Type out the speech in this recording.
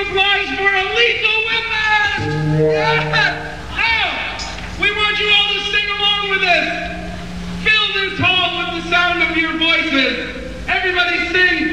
applause for a lethal weapon! Yeah! Now, we want you all to sing along with us. Fill this hall with the sound of your voices. Everybody sing